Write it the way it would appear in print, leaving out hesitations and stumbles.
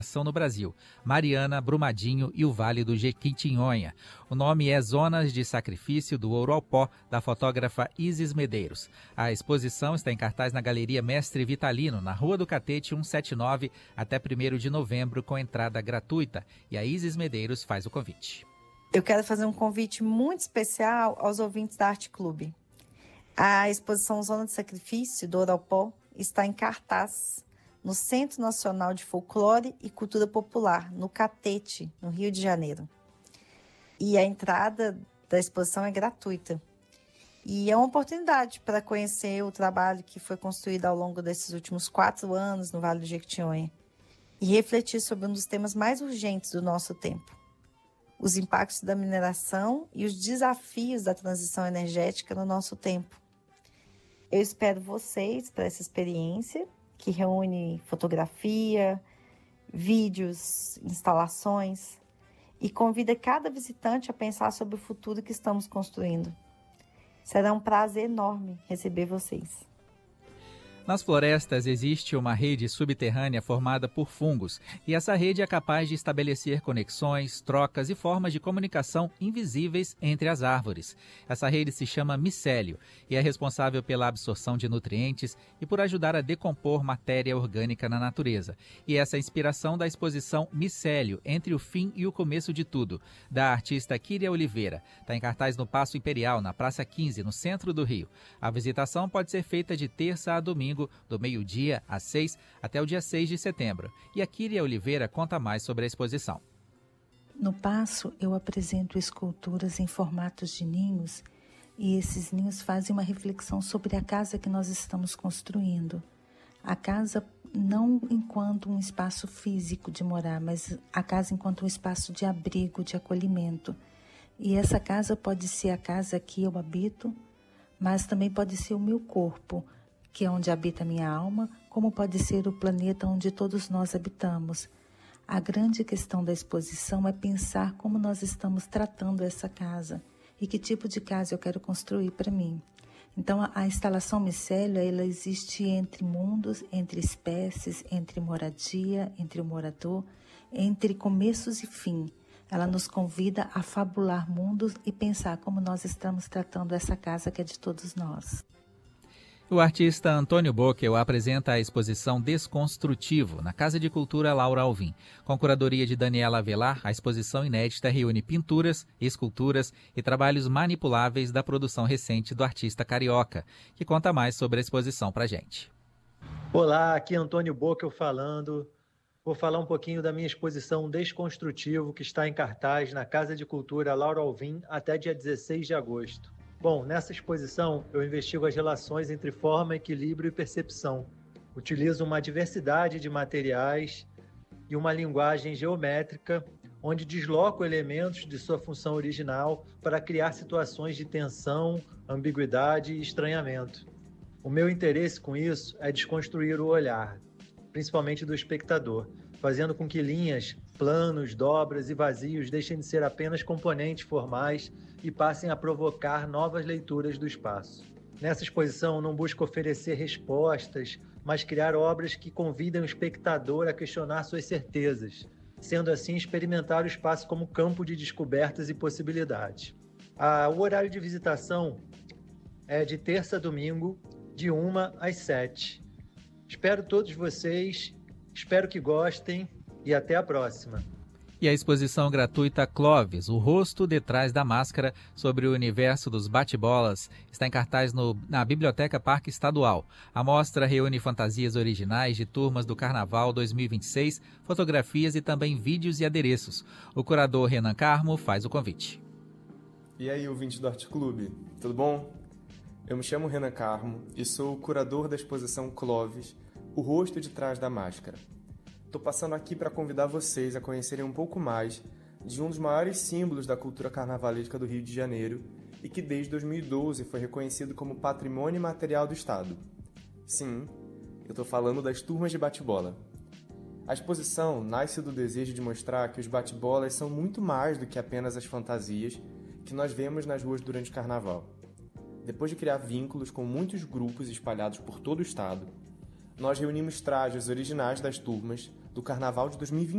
no Brasil, Mariana, Brumadinho e o Vale do Jequitinhonha. O nome é Zonas de Sacrifício do Ouro ao Pó, da fotógrafa Isis Medeiros. A exposição está em cartaz na Galeria Mestre Vitalino, na Rua do Catete 179, até 1º de novembro, com entrada gratuita. E a Isis Medeiros faz o convite. Eu quero fazer um convite muito especial aos ouvintes da Arte Clube. A exposição Zona de Sacrifício do Ouro ao Pó está em cartaz no Centro Nacional de Folclore e Cultura Popular, no Catete, no Rio de Janeiro. E a entrada da exposição é gratuita. E é uma oportunidade para conhecer o trabalho que foi construído ao longo desses últimos 4 anos no Vale do Jequitinhonha e refletir sobre um dos temas mais urgentes do nosso tempo: os impactos da mineração e os desafios da transição energética no nosso tempo. Eu espero vocês para essa experiência, que reúne fotografia, vídeos, instalações, e convida cada visitante a pensar sobre o futuro que estamos construindo. Será um prazer enorme receber vocês. Nas florestas existe uma rede subterrânea formada por fungos, e essa rede é capaz de estabelecer conexões, trocas e formas de comunicação invisíveis entre as árvores. Essa rede se chama micélio e é responsável pela absorção de nutrientes e por ajudar a decompor matéria orgânica na natureza. E essa é a inspiração da exposição Micélio, Entre o Fim e o Começo de Tudo, da artista Kíria Oliveira. Está em cartaz no Paço Imperial, na Praça 15, no centro do Rio. A visitação pode ser feita de terça a domingo, do meio-dia às 6 até o dia 6 de setembro. E a Kíria Oliveira conta mais sobre a exposição. No Paço, eu apresento esculturas em formatos de ninhos, e esses ninhos fazem uma reflexão sobre a casa que nós estamos construindo. A casa não enquanto um espaço físico de morar, mas a casa enquanto um espaço de abrigo, de acolhimento. E essa casa pode ser a casa que eu habito, mas também pode ser o meu corpo, que é onde habita a minha alma, como pode ser o planeta onde todos nós habitamos. A grande questão da exposição é pensar como nós estamos tratando essa casa e que tipo de casa eu quero construir para mim. Então, a instalação micélio, ela existe entre mundos, entre espécies, entre moradia, entre o morador, entre começos e fim. Ela nos convida a fabular mundos e pensar como nós estamos tratando essa casa que é de todos nós. O artista Antônio Bockel apresenta a exposição Desconstrutivo, na Casa de Cultura Laura Alvim. Com curadoria de Daniela Avelar, a exposição inédita reúne pinturas, esculturas e trabalhos manipuláveis da produção recente do artista carioca, que conta mais sobre a exposição pra gente. Olá, aqui é Antônio Bockel falando. Vou falar um pouquinho da minha exposição Desconstrutivo, que está em cartaz na Casa de Cultura Laura Alvim até dia 16 de agosto. Bom, nessa exposição eu investigo as relações entre forma, equilíbrio e percepção. Utilizo uma diversidade de materiais e uma linguagem geométrica, onde desloco elementos de sua função original para criar situações de tensão, ambiguidade e estranhamento. O meu interesse com isso é desconstruir o olhar, principalmente do espectador, fazendo com que linhas, planos, dobras e vazios deixem de ser apenas componentes formais e passem a provocar novas leituras do espaço. Nessa exposição, não busco oferecer respostas, mas criar obras que convidem o espectador a questionar suas certezas, sendo assim experimentar o espaço como campo de descobertas e possibilidades. O horário de visitação é de terça a domingo, de 1 às 7. Espero todos vocês, espero que gostem e até a próxima. E a exposição gratuita Clóvis, o rosto detrás da máscara, sobre o universo dos bate-bolas, está em cartaz na Biblioteca Parque Estadual. A mostra reúne fantasias originais de turmas do Carnaval 2026, fotografias e também vídeos e adereços. O curador Renan Carmo faz o convite. E aí, ouvinte do Arte Clube, tudo bom? Eu me chamo Renan Carmo e sou o curador da exposição Clóvis, o rosto de trás da máscara. Estou passando aqui para convidar vocês a conhecerem um pouco mais de um dos maiores símbolos da cultura carnavalesca do Rio de Janeiro e que desde 2012 foi reconhecido como Patrimônio Imaterial do Estado. Sim, eu estou falando das turmas de bate-bola. A exposição nasce do desejo de mostrar que os bate-bolas são muito mais do que apenas as fantasias que nós vemos nas ruas durante o Carnaval. Depois de criar vínculos com muitos grupos espalhados por todo o estado, nós reunimos trajes originais das turmas do Carnaval de 2020.